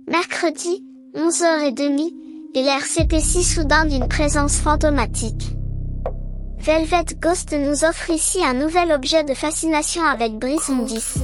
Mercredi, 11h30, et l'air s'épaissit soudain d'une présence fantomatique. Velvet Ghost nous offre ici un nouvel objet de fascination avec Brisson 10.